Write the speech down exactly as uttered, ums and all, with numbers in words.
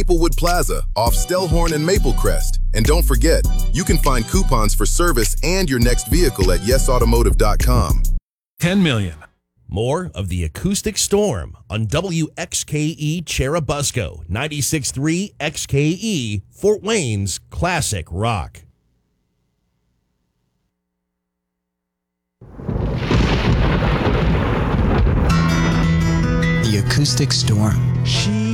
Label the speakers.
Speaker 1: Maplewood Plaza off Stellhorn and Maplecrest. And don't forget, you can find coupons for service and your next vehicle at yes automotive dot com.
Speaker 2: ten million.
Speaker 3: More of the Acoustic Storm on W X K E Cherubusco, ninety-six point three X K E, Fort Wayne's classic rock.
Speaker 4: The Acoustic Storm.
Speaker 5: She